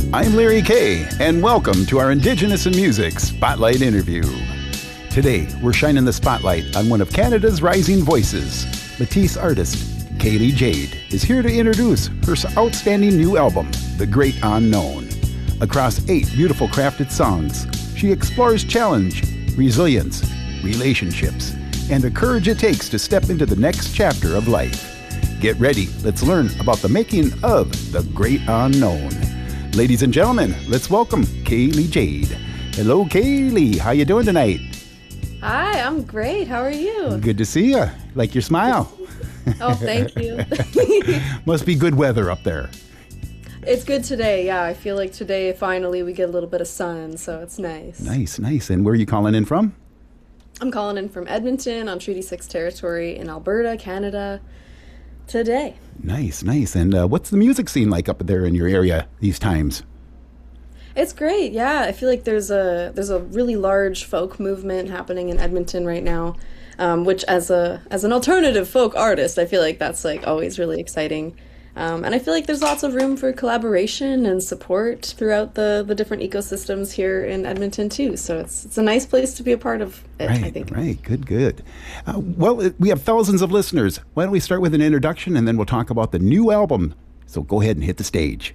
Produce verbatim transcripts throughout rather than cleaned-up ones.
I'm Larry Kay, and welcome to our Indigenous in Music Spotlight interview. Today, we're shining the spotlight on one of Canada's rising voices. Métis artist Kaylee Jade is here to introduce her outstanding new album, The Great Unknown. Across eight beautiful crafted songs, she explores challenge, resilience, relationships, and the courage it takes to step into the next chapter of life. Get ready, let's learn about the making of The Great Unknown. Ladies and gentlemen, let's welcome Kaylee Jade. Hello, Kaylee. How you doing tonight? Hi, I'm great. How are you? Good to see you. Like your smile. Oh, thank you. Must be good weather up there. It's good today. Yeah, I feel like today finally we get a little bit of sun, so it's nice. Nice, nice. And where are you calling in from? I'm calling in from Edmonton on Treaty six territory in Alberta, Canada, today. Nice, nice. And uh, what's the music scene like up there in your area these times? It's great. Yeah, I feel like there's a there's a really large folk movement happening in Edmonton right now, um, which as a as an alternative folk artist, I feel like that's like always really exciting. Um, and I feel like there's lots of room for collaboration and support throughout the, the different ecosystems here in Edmonton too. So it's it's a nice place to be a part of it, right, I think. Right, good, good. Uh, well, we have thousands of listeners. Why don't we start with an introduction and then we'll talk about the new album. So go ahead and hit the stage.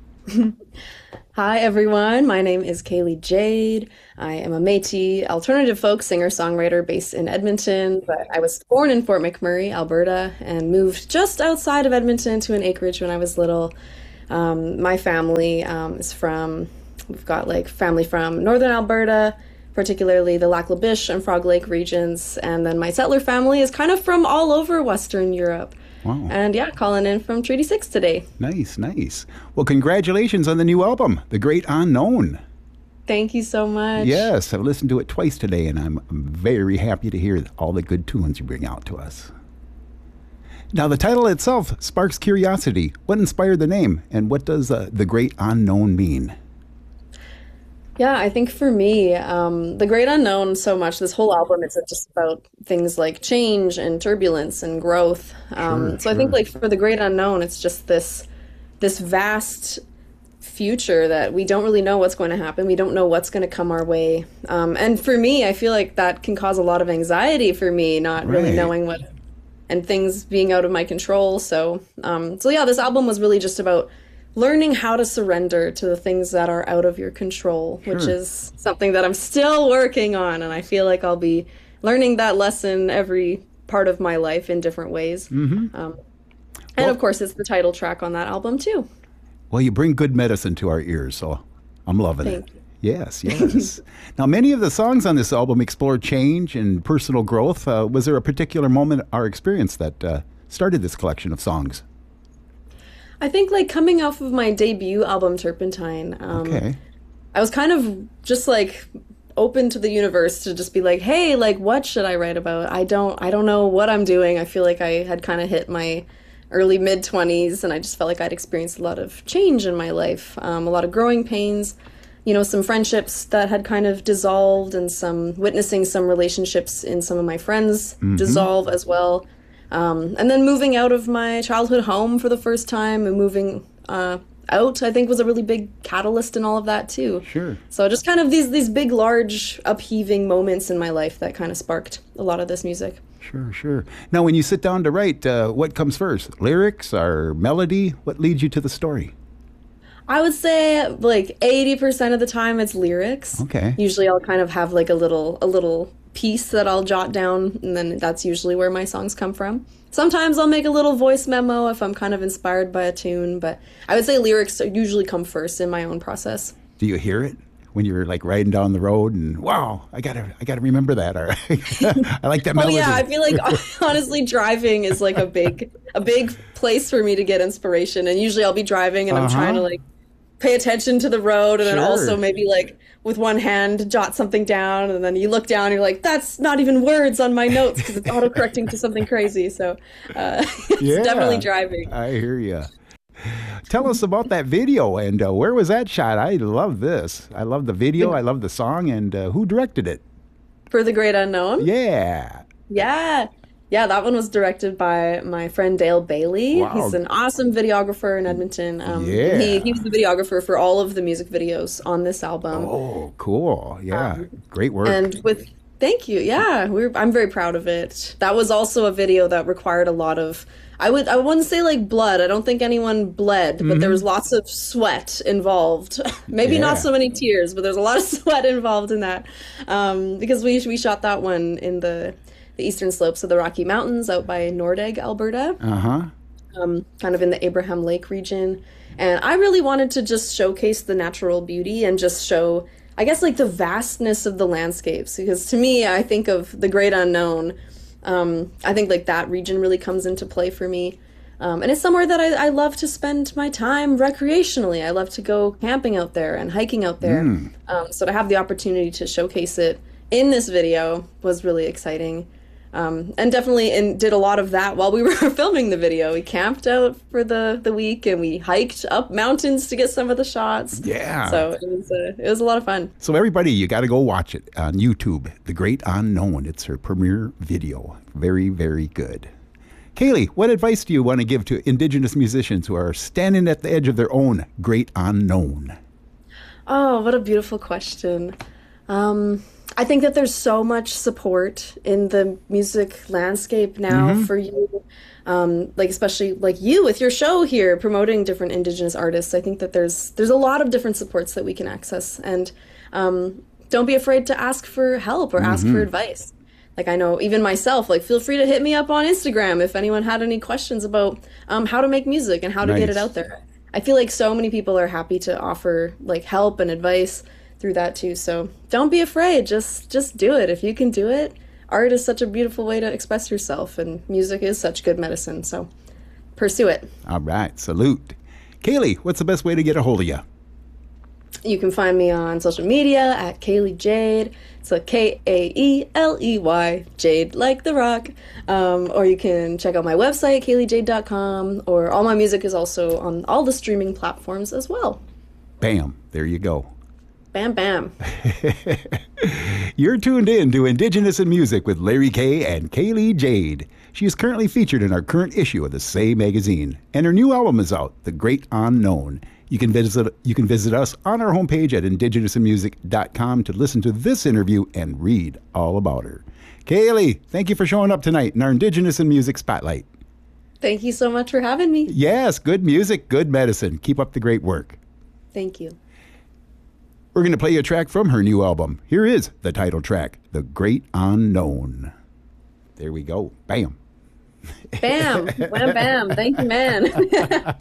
Hi everyone, my name is Kaylee Jade. I am a Métis alternative folk singer-songwriter based in Edmonton, but I was born in Fort McMurray, Alberta, and moved just outside of Edmonton to an acreage when I was little. Um, my family um, is from, we've got like family from northern Alberta, particularly the Lac La Biche and Frog Lake regions, and then my settler family is kind of from all over Western Europe. Wow. And yeah, calling in from Treaty six today. Nice, nice. Well, congratulations on the new album, The Great Unknown. Thank you so much. Yes, I've listened to it twice today, and I'm very happy to hear all the good tunes you bring out to us. Now, the title itself sparks curiosity. What inspired the name, and what does uh, The Great Unknown mean? Yeah, I think for me, um, The Great Unknown so much, this whole album is just about things like change and turbulence and growth. Um, Sure, so I think sure. like for The Great Unknown, it's just this this vast future that we don't really know what's going to happen. We don't know what's going to come our way. Um, and for me, I feel like that can cause a lot of anxiety for me, not really Right. knowing what, and things being out of my control. So, um, so yeah, this album was really just about learning how to surrender to the things that are out of your control, which Sure. is something that I'm still working on. And I feel like I'll be learning that lesson every part of my life in different ways. Mm-hmm. Um, and Well- of course, it's the title track on that album too. Well, you bring good medicine to our ears, so I'm loving Thank it. you. Yes, yes. Now, many of the songs on this album explore change and personal growth. Uh, was there a particular moment or experience that uh, started this collection of songs? I think like coming off of my debut album, Turpentine, um, Okay. I was kind of just like open to the universe to just be like, hey, like what should I write about? I don't I don't know what I'm doing. I feel like I had kind of hit my early mid twenties and I just felt like I'd experienced a lot of change in my life, um, a lot of growing pains, you know, some friendships that had kind of dissolved and some witnessing some relationships in some of my friends dissolve as well. Um, and then moving out of my childhood home for the first time and moving uh, out, I think, was a really big catalyst in all of that too. Sure. So just kind of these these big, large, upheaving moments in my life that kind of sparked a lot of this music. Sure, sure. Now, when you sit down to write, uh, what comes first? Lyrics or melody? What leads you to the story? I would say like eighty percent of the time it's lyrics. Okay. Usually I'll kind of have like a little a little piece that I'll jot down, and then that's usually where my songs come from. Sometimes I'll make a little voice memo if I'm kind of inspired by a tune, but I would say lyrics usually come first in my own process. Do you hear it when you're like riding down the road and wow, I gotta, I gotta remember that. Or I like that Oh melody. yeah, I feel like honestly driving is like a big a big place for me to get inspiration, and usually I'll be driving and I'm Uh-huh. trying to like pay attention to the road, and then Sure. also maybe like with one hand jot something down, and then you look down and you're like, that's not even words on my notes because it's auto-correcting to something crazy. So uh, it's Yeah. definitely driving. I hear you. Tell us about that video and uh, where was that shot? I love this. I love the video. I love the song. And uh, who directed it? For The Great Unknown? Yeah. Yeah. Yeah, that one was directed by my friend Dale Bailey. Wow. He's an awesome videographer in Edmonton. Um, Yeah. he, he was the videographer for all of the music videos on this album. Oh, cool. Yeah. Um, Great work. And with, thank you. Yeah, we're, I'm very proud of it. That was also a video that required a lot of, I would, I wouldn't say like blood. I don't think anyone bled, but there was lots of sweat involved. Maybe Yeah. not so many tears, but there's a lot of sweat involved in that. Um, because we, we shot that one in the, the eastern slopes of the Rocky Mountains out by Nordegg, Alberta. Uh-huh. Um, kind of in the Abraham Lake region. And I really wanted to just showcase the natural beauty and just show, I guess, like the vastness of the landscapes. Because to me, I think of the great unknown. Um, I think like that region really comes into play for me. Um, and it's somewhere that I, I love to spend my time recreationally. I love to go camping out there and hiking out there. Mm. Um, so to have the opportunity to showcase it in this video was really exciting. Um, and definitely and did a lot of that while we were filming the video. We camped out for the, the week and we hiked up mountains to get some of the shots. Yeah. So it was, uh, it was a lot of fun. So everybody, you got to go watch it on YouTube. The Great Unknown. It's her premiere video. Very, very good. Kaylee, what advice do you want to give to Indigenous musicians who are standing at the edge of their own great unknown? Oh, what a beautiful question. Um, I think that there's so much support in the music landscape now Mm-hmm. for you, um, like especially like you with your show here promoting different Indigenous artists. I think that there's there's a lot of different supports that we can access, and um, don't be afraid to ask for help or ask Mm-hmm. for advice. Like I know even myself, like feel free to hit me up on Instagram if anyone had any questions about um, how to make music and how to get it Nice. out there. I feel like so many people are happy to offer like help and advice through that too. So don't be afraid. Just just do it. If you can do it, art is such a beautiful way to express yourself, and music is such good medicine. So pursue it. All right. Salute. Kaylee, what's the best way to get a hold of you? You can find me on social media at Kaylee Jade. It's a K A E L E Y, Jade like the rock. Um, or you can check out my website, kaylee jade dot com, or all my music is also on all the streaming platforms as well. Bam. There you go. Bam, bam. You're tuned in to Indigenous in Music with Larry Kay and Kaylee Jade. She is currently featured in our current issue of the Say magazine, and her new album is out, The Great Unknown. You can visit you can visit us on our homepage at indigenous in music dot com to listen to this interview and read all about her. Kaylee, thank you for showing up tonight in our Indigenous in Music Spotlight. Thank you so much for having me. Yes, good music, good medicine. Keep up the great work. Thank you. We're going to play you a track from her new album. Here is the title track, The Great Unknown. There we go. Bam. Bam. Wham, bam. Thank you, man.